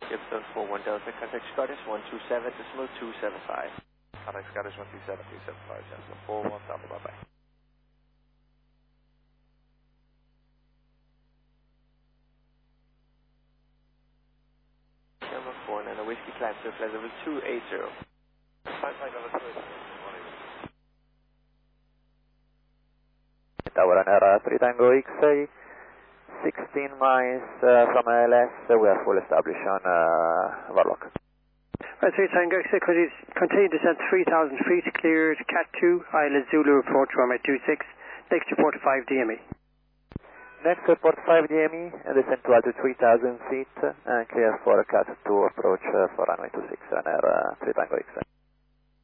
Gibson 41 Delta, contact Scottish 127.275. Contact Scottish 127.275, Delta 41 Delta, bye-bye. Number 4 and a whiskey climb to flight level 280. Flight level 280. Tower NR 3 Tango X-ray, 16 miles from LS, we are full established on Warlock. Right, 3 Tango X-ray, could you continue descent 3,000 feet, cleared Cat 2, Island Zulu approach runway 26, next report 5 DME. Next report 5 DME, descent to altitude 3,000 feet, and clear for Cat 2 approach for runway 26 NR 3 Tango X-ray.